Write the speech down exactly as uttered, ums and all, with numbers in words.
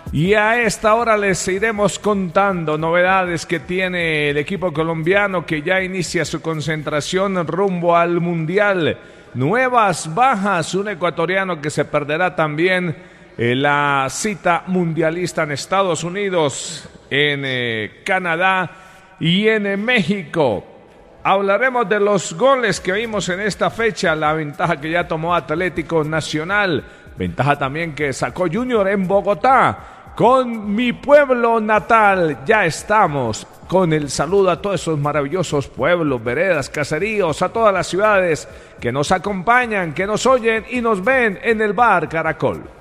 Y a esta hora les iremos contando novedades que tiene el equipo colombiano que ya inicia su concentración rumbo al Mundial. Nuevas bajas, un ecuatoriano que se perderá también en la cita mundialista en Estados Unidos, en eh, Canadá y en eh, México. Hablaremos de los goles que vimos en esta fecha, la ventaja que ya tomó Atlético Nacional, ventaja también que sacó Junior en Bogotá. Con mi pueblo natal ya estamos con el saludo a todos esos maravillosos pueblos, veredas, caseríos, a todas las ciudades que nos acompañan, que nos oyen y nos ven en el Bar Caracol.